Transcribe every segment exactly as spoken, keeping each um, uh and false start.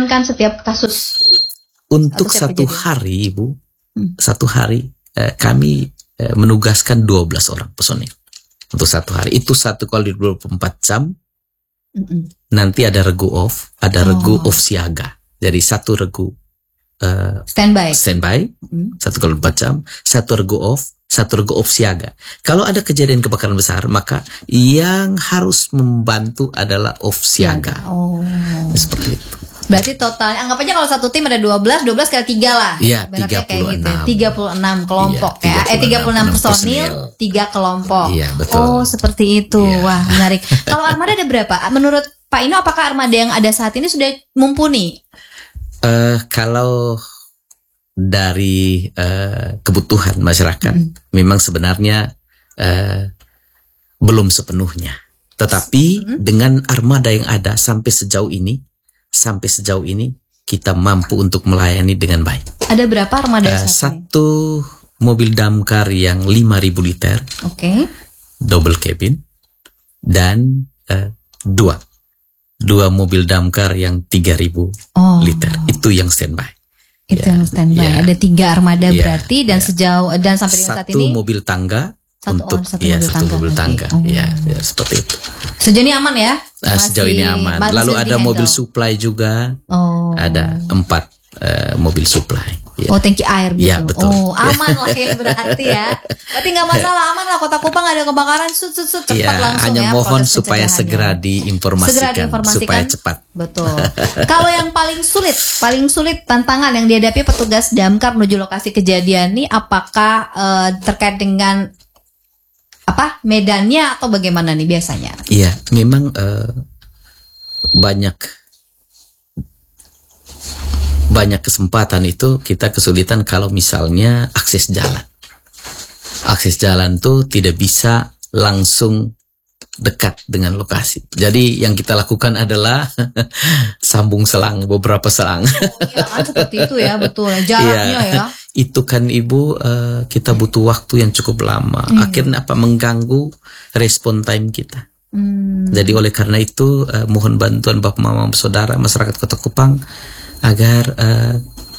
diamankan setiap kasus? Untuk satu kejadian? hari, Ibu, hmm. satu hari eh, kami eh, menugaskan dua belas orang personil untuk satu hari. Itu satu kali dua puluh empat jam. Mm-mm. Nanti ada regu off, ada oh. regu off siaga. Jadi satu regu uh, standby, standby, mm. satu kali empat jam, satu regu off, satu regu off siaga. Kalau ada kejadian kebakaran besar, maka yang harus membantu adalah off siaga. Oh. Seperti itu. Berarti total, anggap aja kalau satu tim ada dua belas, dua belas kali tiga lah. Iya, tiga puluh enam. Gitu. tiga puluh enam kelompok ya. Eh, tiga puluh enam personil, tiga kelompok. Iya, betul. Oh, seperti itu. Ya. Wah, menarik. Kalau armada ada berapa? Menurut Pak Ino, apakah armada yang ada saat ini sudah mumpuni? Uh, kalau dari uh, kebutuhan masyarakat, mm. memang sebenarnya uh, belum sepenuhnya. Tetapi mm. dengan armada yang ada sampai sejauh ini, sampai sejauh ini kita mampu untuk melayani dengan baik. Ada berapa armada uh, saat ini? Satu mobil damkar yang lima ribu liter, oke, okay. double cabin, dan uh, dua. Dua mobil damkar yang tiga ribu oh. liter. Itu yang standby. Itu ya, yang standby. Ya. Ada tiga armada ya, berarti dan ya. sejauh dan sampai satu saat ini satu mobil tangga satu, untuk oh, satu ya mobil satu tangga mobil tangga. Oh. Ya, ya seperti itu. Sejauh ini aman ya? Nah, sejauh ini aman. Lalu ada mobil supply juga. Oh. Ada empat uh, mobil supply. Ya. Oh, tangki air gitu. Ya, betul. Oh, aman lah ya berarti ya. Berarti nggak masalah, aman lah. Kota Kupang ada kebakaran, sut sut sut cepat ya, langsung hanya ya. mohon supaya segera diinformasikan, segera diinformasikan supaya cepat. Betul. Kalau yang paling sulit, paling sulit tantangan yang dihadapi petugas damkar menuju lokasi kejadian ini, apakah uh, terkait dengan apa medannya atau bagaimana nih biasanya? Iya, memang uh, banyak. Banyak kesempatan itu kita kesulitan kalau misalnya akses jalan. Akses jalan tuh tidak bisa langsung dekat dengan lokasi. Jadi yang kita lakukan adalah sambung selang, beberapa selang. Oh, iya kan seperti itu ya, betul. Jaraknya ya. ya. Itu kan Ibu uh, kita butuh waktu yang cukup lama. Hmm. Akhirnya apa mengganggu respon time kita. Hmm. Jadi oleh karena itu uh, mohon bantuan Bapak Mama Saudara masyarakat Kota Kupang agar uh,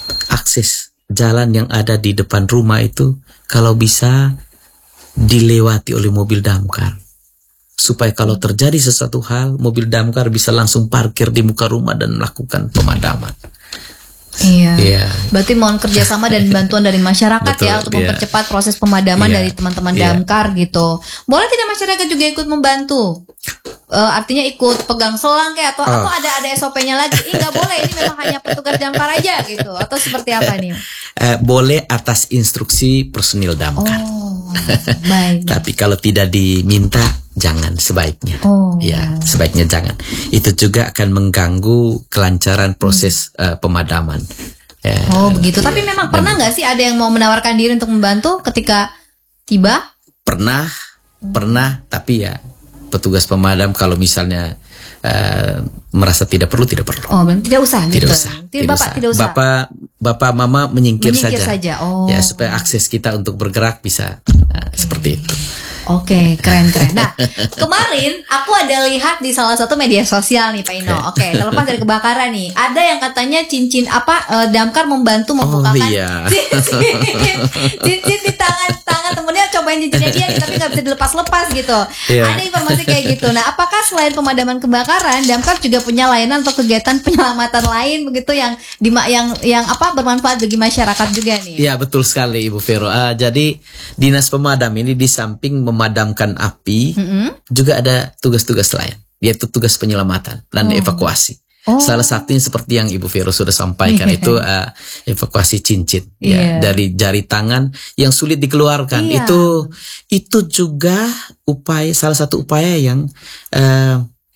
akses jalan yang ada di depan rumah itu kalau bisa dilewati oleh mobil damkar supaya kalau terjadi sesuatu hal mobil damkar bisa langsung parkir di muka rumah dan melakukan pemadaman. Iya. Yeah. Berarti mohon kerjasama dan bantuan dari masyarakat Betul, ya untuk yeah. mempercepat proses pemadaman yeah. dari teman-teman yeah. damkar gitu. Boleh tidak masyarakat juga ikut membantu? Uh, artinya ikut pegang selang kayak atau, oh. atau ada ada S O P-nya lagi? Ih nggak boleh, ini memang hanya petugas damkar aja gitu. Atau seperti apa nih? Uh, boleh atas instruksi personil damkar. Oh, baik. Tapi kalau tidak diminta, jangan sebaiknya. Oh. Ya, sebaiknya jangan. Itu juga akan mengganggu kelancaran proses hmm. uh, pemadaman. Ya, oh begitu. ya, Tapi memang pernah nggak sih ada yang mau menawarkan diri untuk membantu ketika tiba? Pernah, hmm. pernah. Tapi ya petugas pemadam kalau misalnya uh, merasa tidak perlu, tidak perlu. Oh, tidak usah. Tidak gitu. usah. Tidak, Bapak usah. tidak usah. Bapak, Bapak, Mama menyingkir, menyingkir saja. saja. Oh. Ya supaya akses kita untuk bergerak bisa uh, seperti itu. Oke, okay, keren-keren. Nah, kemarin aku ada lihat di salah satu media sosial nih Pak Ino. Oke, okay, terlepas dari kebakaran nih, ada yang katanya cincin apa uh, damkar membantu membukakan oh, iya. cincin, cincin di tangan tangan temennya, cobain cincinnya dia, tapi nggak bisa dilepas-lepas gitu. Yeah. Ada informasi kayak gitu. Nah, apakah selain pemadaman kebakaran, damkar juga punya layanan atau kegiatan penyelamatan lain begitu yang di, yang yang apa bermanfaat bagi masyarakat juga nih? Iya, betul sekali Ibu Vero. Uh, jadi dinas pemadam ini di samping memadamkan api, mm-hmm. juga ada tugas-tugas lain, yaitu tugas penyelamatan dan oh. evakuasi. Oh. Salah satunya seperti yang Ibu Vero sudah sampaikan itu uh, evakuasi cincin yeah. ya dari jari tangan yang sulit dikeluarkan. Yeah. Itu itu juga upaya salah satu upaya yang uh,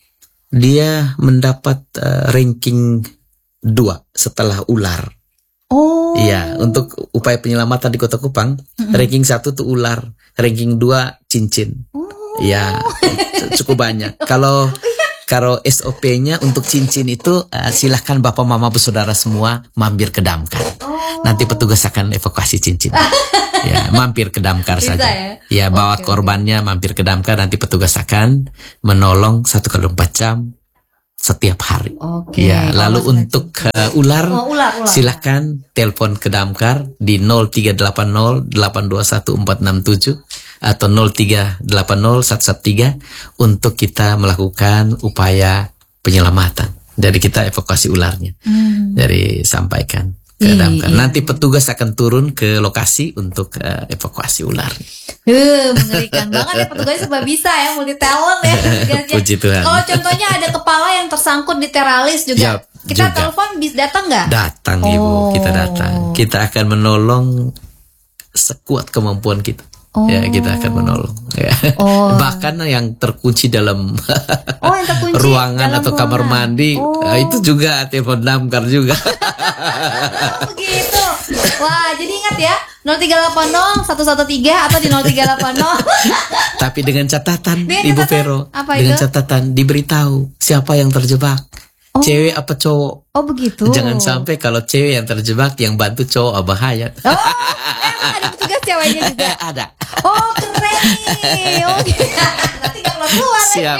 dia mendapat uh, ranking dua setelah ular. Oh. Iya, untuk upaya penyelamatan di Kota Kupang, mm-hmm. ranking satu tuh ular, ranking dua cincin. Oh. Ya, cukup banyak. Kalau kalau S O P-nya untuk cincin itu uh, silahkan Bapak Mama bersaudara semua mampir ke damkar. Oh. Nanti petugas akan evakuasi cincin. Ya, mampir ke damkar bisa, saja. Ya, ya bawa okay, korbannya okay. mampir ke damkar, nanti petugas akan menolong satu kali empat jam setiap hari. Oke. Ya, lalu untuk uh, ular, oh, ular, ular, silakan telepon ke Damkar di nol tiga delapan nol delapan dua satu empat enam tujuh atau nol tiga delapan nol satu satu tiga untuk kita melakukan upaya penyelamatan. Jadi kita evakuasi ularnya. Hmm. Jadi sampaikan ke Iya, Damkar. iya. Nanti petugas akan turun ke lokasi untuk uh, evakuasi ular. Uh, mengerikan banget ya petugasnya serba bisa ya, multi talent ya petugasnya. Puji Tuhan. Kalau contohnya ada kepala yang tersangkut di teralis juga, Ya, kita juga. telepon bis datang nggak? Datang Oh. Ibu, kita datang. Kita akan menolong sekuat kemampuan kita. Oh. Ya, kita akan menolong. Ya. Oh. Bahkan yang terkunci dalam Oh, yang terkunci ruangan dalam atau kamar ruangan. mandi, Oh. eh, itu juga telepon Damkar juga. Oh, begitu. Wah, jadi ingat ya, nol tiga delapan nol satu satu tiga atau di nol tiga delapan nol. Tapi dengan catatan, Dengan Ibu catatan, Vero, apa dengan itu? catatan diberitahu siapa yang terjebak, Oh. cewek apa cowok. Oh, begitu. Jangan sampai kalau cewek yang terjebak, yang bantu cowok, ah, bahaya. Oh, emang ada petugas ceweknya juga. Ada. Oh, keren nih. Oh, gitu. Nanti gak keluar keluar. Siap.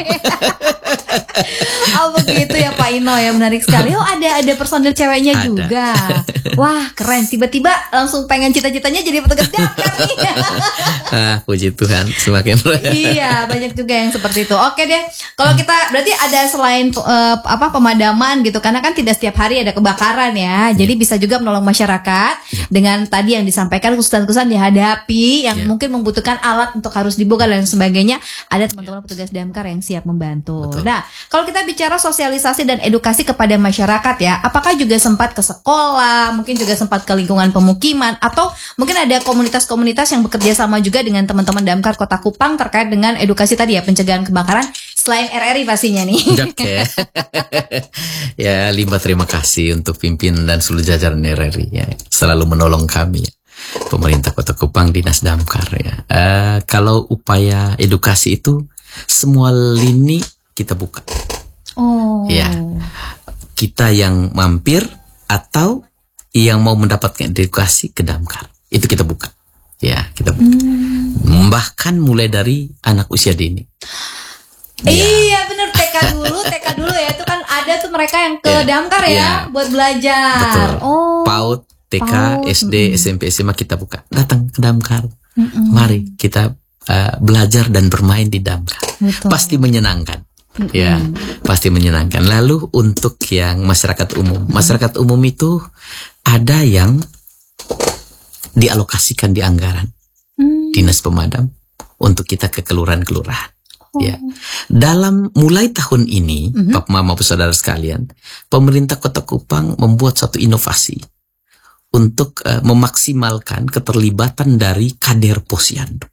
Oh, begitu ya Pak Ino ya, menarik sekali. Oh, ada ada personil ceweknya Ada. juga. Wah, keren. Tiba-tiba langsung pengen cita-citanya jadi petugas damkar nih. Ah, puji Tuhan, semakin Iya, banyak juga yang seperti itu. Oke deh. Kalau kita berarti ada selain uh, apa pemadaman gitu, karena kan tidak setiap hari ada kebakaran ya. Jadi bisa juga menolong masyarakat dengan tadi yang disampaikan kesusahan-kesusahan dihadapi yang Ya. mungkin membutuhkan alat untuk harus dibuka dan sebagainya. Ada teman-teman petugas damkar yang siap membantu. Betul. Nah, kalau kita bicara sosialisasi dan edukasi kepada masyarakat ya, apakah juga sempat ke sekolah, mungkin juga sempat ke lingkungan pemukiman, atau mungkin ada komunitas-komunitas yang bekerja sama juga dengan teman-teman Damkar Kota Kupang terkait dengan edukasi tadi ya, pencegahan kebakaran selain R R I pastinya nih. Oke. Ya, limbah terima kasih untuk pimpinan dan seluruh jajaran R R I ya, selalu menolong kami ya. Pemerintah Kota Kupang, Dinas Damkar ya. Uh, kalau upaya edukasi itu semua lini kita buka. Oh. Ya. Kita yang mampir atau yang mau mendapatkan edukasi ke Damkar, itu kita buka. Ya, kita buka. Hmm. Bahkan mulai dari anak usia dini. Iya bener, T K dulu, T K dulu ya, itu kan ada tuh mereka yang ke Ya, Damkar ya, ya. buat belajar. Betul. Oh. PAUD, T K, PAUD, S D, S M P, S M A kita buka. Datang ke Damkar. Mari kita uh, belajar dan bermain di Damkar. Betul. Pasti menyenangkan. Ya, pasti menyenangkan. Lalu untuk yang masyarakat umum, masyarakat umum itu ada yang dialokasikan di anggaran Hmm. Dinas Pemadam untuk kita ke kelurahan-kelurahan. Ya, dalam mulai tahun ini, Mm-hmm. Pak Mama, saudara sekalian, pemerintah Kota Kupang membuat suatu inovasi untuk uh, memaksimalkan keterlibatan dari Kader Posyandu,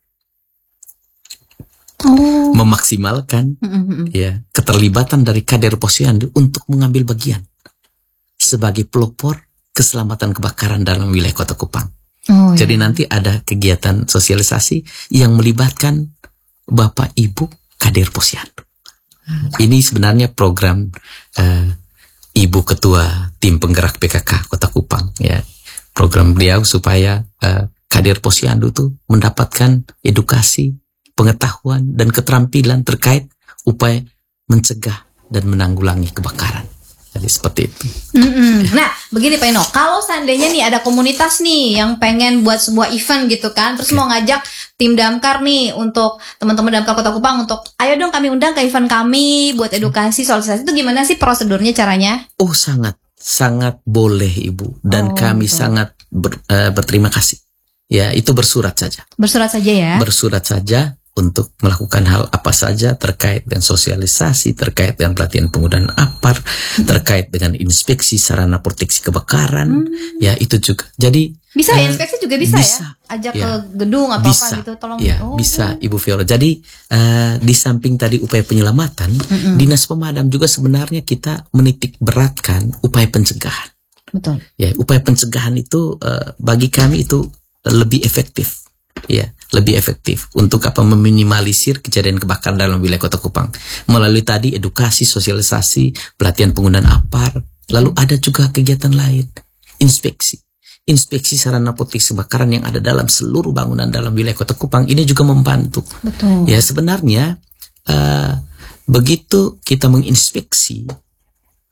Oh. memaksimalkan Mm-mm. ya keterlibatan dari Kader Posyandu untuk mengambil bagian sebagai pelopor keselamatan kebakaran dalam wilayah Kota Kupang. Oh, Jadi iya. nanti ada kegiatan sosialisasi yang melibatkan Bapak Ibu Kader Posyandu. Ini sebenarnya program uh, Ibu Ketua Tim Penggerak P K K Kota Kupang ya. Program beliau supaya uh, Kader Posyandu tuh mendapatkan edukasi, pengetahuan dan keterampilan terkait upaya mencegah dan menanggulangi kebakaran. Jadi seperti itu. Mm-mm. Nah, begini Pak Ino, kalau seandainya nih ada komunitas nih yang pengen buat sebuah event gitu kan, terus mau ngajak tim Damkar nih untuk teman-teman Damkar Kota Kupang untuk, ayo dong kami undang ke event kami buat edukasi sosialisasi, itu gimana sih prosedurnya, caranya? Oh, sangat sangat boleh Ibu, dan Oh, kami betul. sangat ber- eh, berterima kasih. Ya, itu bersurat saja. Bersurat saja ya. Bersurat saja untuk melakukan hal apa saja terkait dengan sosialisasi, terkait dengan pelatihan penggunaan apar, terkait dengan inspeksi sarana proteksi kebakaran, ya itu juga. Jadi Bisa ya, eh, inspeksi juga bisa, bisa, ya? Ajak ya. ke gedung atau bisa, apa gitu, tolong. ya Oh. bisa Ibu Viola. Jadi eh, di samping tadi upaya penyelamatan, Dinas Pemadam juga sebenarnya kita menitik beratkan upaya pencegahan. Betul. Ya, upaya pencegahan itu eh, bagi kami itu lebih efektif. Ya, lebih efektif untuk apa, meminimalisir kejadian kebakaran dalam wilayah Kota Kupang melalui tadi edukasi, sosialisasi, pelatihan penggunaan apar, lalu ada juga kegiatan lain, inspeksi inspeksi sarana proteksi kebakaran yang ada dalam seluruh bangunan dalam wilayah Kota Kupang. Ini juga membantu. Betul. Ya, sebenarnya uh, begitu kita menginspeksi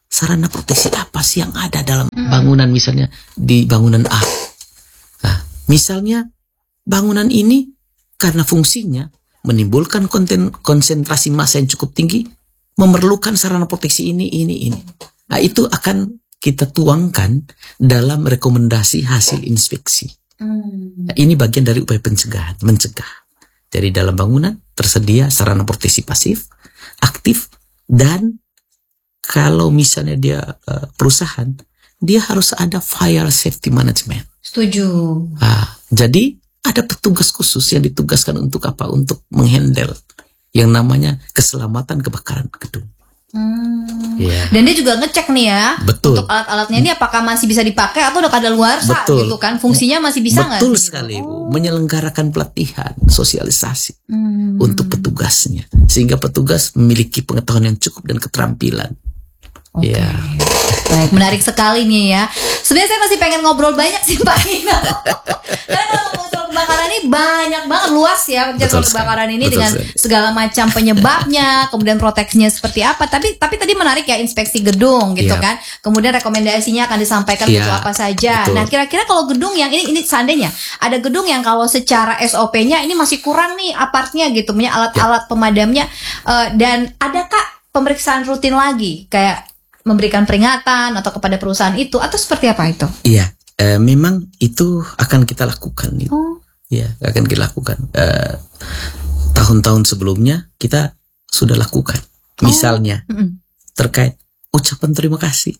sarana proteksi apa sih yang ada dalam bangunan, misalnya di bangunan A. Nah, misalnya bangunan ini karena fungsinya menimbulkan konten, konsentrasi massa yang cukup tinggi, memerlukan sarana proteksi ini, ini, ini. Nah, itu akan kita tuangkan dalam rekomendasi hasil inspeksi. Nah, ini bagian dari upaya pencegahan, mencegah. Jadi dalam bangunan tersedia sarana proteksi pasif, aktif, dan kalau misalnya dia uh, perusahaan, dia harus ada fire safety management. Setuju. Nah, jadi ada petugas khusus yang ditugaskan untuk apa? Untuk menghandle yang namanya keselamatan kebakaran gedung. Hmm. Yeah. Dan dia juga ngecek nih ya, betul, untuk alat-alatnya ini apakah masih bisa dipakai atau udah kadaluarsa gitu kan? Fungsinya masih bisa nggak? Betul sekali, Bu. Oh. Menyelenggarakan pelatihan, sosialisasi hmm. untuk petugasnya, sehingga petugas memiliki pengetahuan yang cukup dan keterampilan. Oke. Okay. Ya. Baik, menarik sekali nih ya. Sebenarnya saya masih pengen ngobrol banyak sih Pak Ino. Karena kalau ngomong soal kebakaran ini banyak banget, luas ya soal kebakaran ini. Betul dengan sekali. Segala macam penyebabnya, kemudian proteksinya seperti apa. Tapi tapi tadi menarik ya, inspeksi gedung gitu yeah. kan. Kemudian rekomendasinya akan disampaikan yeah. untuk apa saja. Betul. Nah, kira-kira kalau gedung yang ini ini seandainya ada gedung yang kalau secara S O P-nya ini masih kurang nih apartnya gitu, punya alat-alat yeah. pemadamnya, uh, dan adakah pemeriksaan rutin lagi kayak memberikan peringatan atau kepada perusahaan itu, atau seperti apa itu? Iya, eh, memang itu akan kita lakukan. Oh. Iya, akan kita lakukan. Eh, tahun-tahun sebelumnya kita sudah lakukan. Misalnya oh. terkait ucapan terima kasih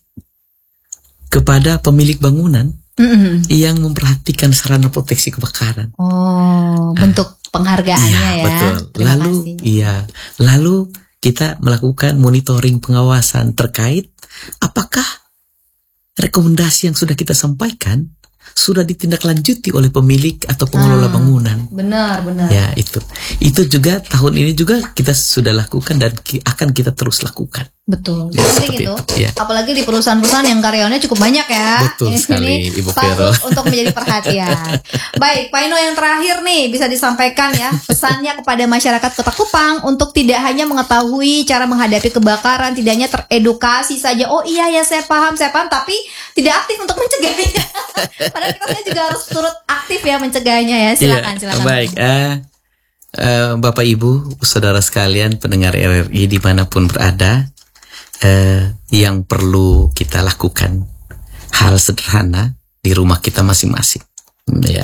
kepada pemilik bangunan mm-hmm. yang memperhatikan sarana proteksi kebakaran. Oh, bentuk penghargaannya iya, ya. Betul. Terima lalu, kasih. iya, lalu kita melakukan monitoring pengawasan terkait apakah rekomendasi yang sudah kita sampaikan sudah ditindaklanjuti oleh pemilik atau pengelola ah, bangunan. Benar, benar. Ya, itu. Itu juga tahun ini juga kita sudah lakukan dan ki- akan kita terus lakukan. Betul. Ya, seperti itu. itu. Ya. Apalagi di perusahaan-perusahaan yang karyawannya cukup banyak ya. Betul ini sekali, Ibu Vero. Untuk menjadi perhatian. Baik, Pak Ino, yang terakhir nih bisa disampaikan ya pesannya kepada masyarakat Kota Kupang untuk tidak hanya mengetahui cara menghadapi kebakaran, tidak hanya teredukasi saja. Oh iya ya, saya paham, saya paham, tapi tidak aktif untuk mencegahnya. Padahal kita juga harus turut aktif ya mencegahnya ya. Silakan, ya, silakan. Baik, uh, uh, Bapak Ibu, saudara sekalian, pendengar R R I dimanapun berada. Uh, yang perlu kita lakukan hal sederhana di rumah kita masing-masing. Ya,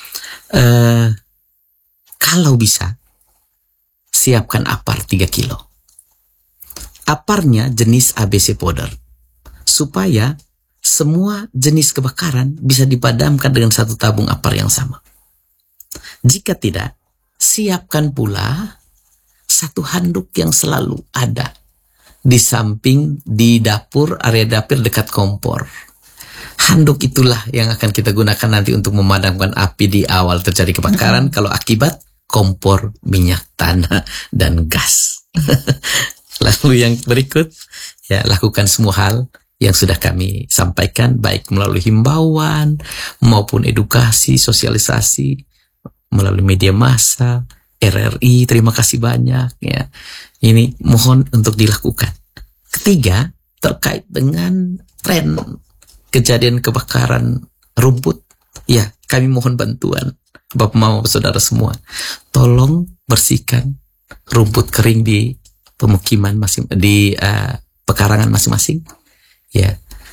uh, kalau bisa siapkan apar tiga kilo. Aparnya jenis A B C powder, supaya semua jenis kebakaran bisa dipadamkan dengan satu tabung apar yang sama. Jika tidak, siapkan pula satu handuk yang selalu ada di samping di dapur, area dapur dekat kompor. Handuk itulah yang akan kita gunakan nanti untuk memadamkan api di awal terjadi kebakaran, mm-hmm. kalau akibat kompor minyak tanah dan gas. Lalu yang berikut, ya, lakukan semua hal yang sudah kami sampaikan, baik melalui himbauan maupun edukasi, sosialisasi melalui media massa, R R I. Terima kasih banyak ya. Ini mohon untuk dilakukan. Ketiga, terkait dengan tren kejadian kebakaran rumput, ya, kami mohon bantuan Bapak Mama Saudara semua. Tolong bersihkan rumput kering di pemukiman masing di uh, pekarangan masing-masing, ya,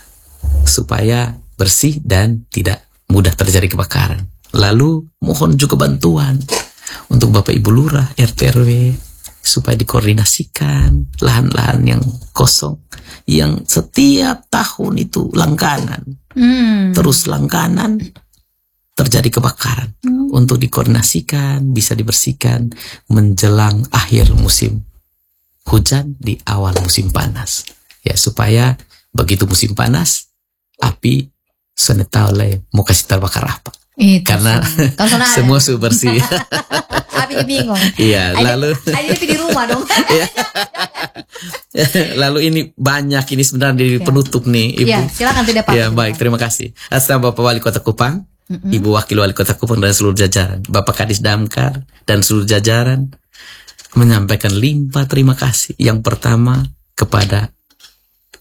supaya bersih dan tidak mudah terjadi kebakaran. Lalu mohon juga bantuan untuk Bapak Ibu Lurah, R T R W, supaya dikoordinasikan lahan-lahan yang kosong, yang setiap tahun itu langganan, hmm. terus langganan terjadi kebakaran, hmm. untuk dikoordinasikan, bisa dibersihkan menjelang akhir musim hujan, di awal musim panas, ya, supaya begitu musim panas api sudah tahu lah mau kasih terbakar apa. Itu karena semua sudah bersih. Api bingung. Iya, lalu aja di rumah dong. Lalu ini banyak ini sebenarnya di penutup nih, Ibu. Ya, silakan tidak Pak. Ya, baik, terima kasih. Atas Bapak Wali Kota Kupang, mm-hmm. Ibu Wakil Wali Kota Kupang dan seluruh jajaran, Bapak Kadis Damkar dan seluruh jajaran menyampaikan limpah terima kasih. Yang pertama kepada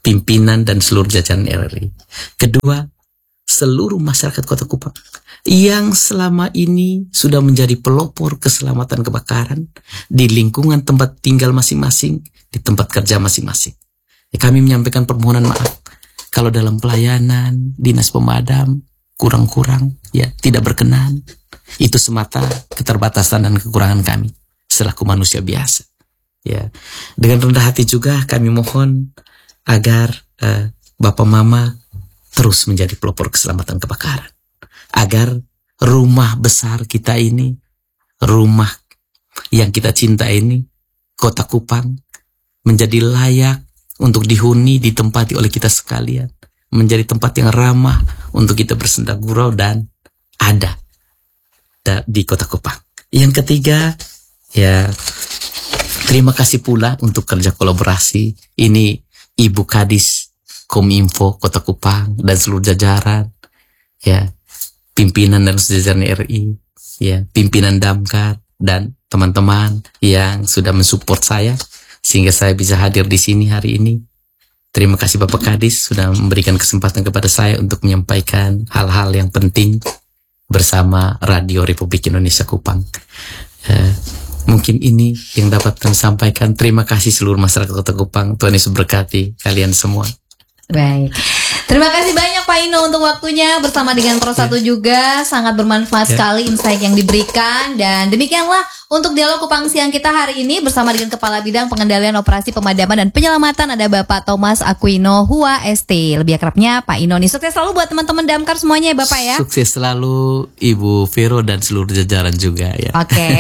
pimpinan dan seluruh jajaran R R I. Kedua, seluruh masyarakat Kota Kupang yang selama ini sudah menjadi pelopor keselamatan kebakaran di lingkungan tempat tinggal masing-masing, di tempat kerja masing-masing. Ya, kami menyampaikan permohonan maaf kalau dalam pelayanan dinas pemadam kurang-kurang, ya tidak berkenan. Itu semata keterbatasan dan kekurangan kami selaku manusia biasa. Ya, dengan rendah hati juga kami mohon agar uh, Bapak Mama terus menjadi pelopor keselamatan kebakaran. Agar rumah besar kita ini, rumah yang kita cinta ini, Kota Kupang, menjadi layak untuk dihuni, ditempati oleh kita sekalian. Menjadi tempat yang ramah untuk kita bersenda gurau dan ada di Kota Kupang. Yang ketiga, ya terima kasih pula untuk kerja kolaborasi. Ini Ibu Kadis Kominfo Kota Kupang dan seluruh jajaran, ya pimpinan dan jajaran R I, ya pimpinan Damkar dan teman-teman yang sudah mensupport saya sehingga saya bisa hadir di sini hari ini. Terima kasih Bapak Kadis sudah memberikan kesempatan kepada saya untuk menyampaikan hal-hal yang penting bersama Radio Republik Indonesia Kupang. Uh, mungkin ini yang dapat kami sampaikan. Terima kasih seluruh masyarakat Kota Kupang. Tuhan Yesus berkati kalian semua. Baik. Terima kasih banyak Pak Ino untuk waktunya bersama dengan Pro satu yeah. juga. Sangat bermanfaat yeah. sekali insight yang diberikan. Dan demikianlah untuk dialog Kupang Siang kita hari ini bersama dengan Kepala Bidang Pengendalian Operasi Pemadaman dan Penyelamatan ada Bapak Thomas Aquino Hua S T. Lebih akrabnya Pak Ino nih. Sukses selalu buat teman-teman Damkar semuanya ya Bapak ya. Sukses selalu Ibu Vero dan seluruh jajaran juga ya. Oke. Okay.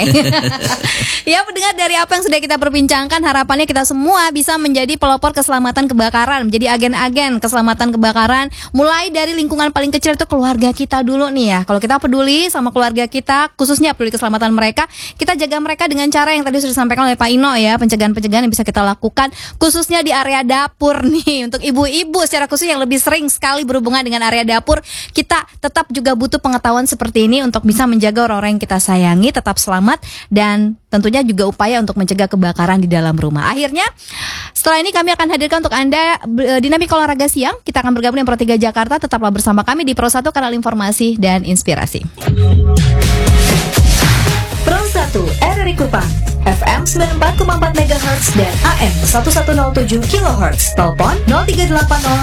Ya pendengar, dari apa yang sudah kita perbincangkan, harapannya kita semua bisa menjadi pelopor keselamatan kebakaran, menjadi agen-agen keselamatan kebakaran. Mulai dari lingkungan paling kecil itu keluarga kita dulu nih ya. Kalau kita peduli sama keluarga kita, khususnya peduli keselamatan mereka, kita jaga mereka dengan cara yang tadi sudah disampaikan oleh Pak Ino ya, pencegahan-pencegahan yang bisa kita lakukan khususnya di area dapur nih. Untuk ibu-ibu secara khusus yang lebih sering sekali berhubungan dengan area dapur, kita tetap juga butuh pengetahuan seperti ini untuk bisa menjaga orang-orang yang kita sayangi tetap selamat dan tentunya juga upaya untuk mencegah kebakaran di dalam rumah. Akhirnya setelah ini kami akan hadirkan untuk Anda Dinamika Olahraga Siang. Kita akan bergabung dengan Pro tiga Jakarta. Tetaplah bersama kami di Pro satu, kanal informasi dan inspirasi. Pro satu R R I Kupang F M sembilan puluh empat koma empat megahertz dan A M seribu seratus tujuh kilohertz. Telepon nol tiga delapan nol